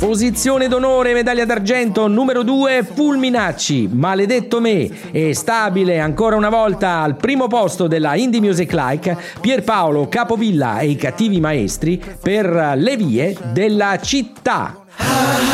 Posizione d'onore, medaglia d'argento numero 2, Fulminacci, Maledetto me. E stabile ancora una volta al primo posto della Indie Music Like, Pierpaolo Capovilla e i Cattivi Maestri per Le vie della città.